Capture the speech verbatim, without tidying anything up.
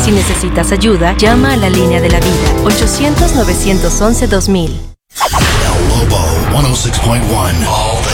Si necesitas ayuda, llama a la línea de la vida, ochocientos, novecientos once, dos mil. El Lobo ciento seis punto uno. All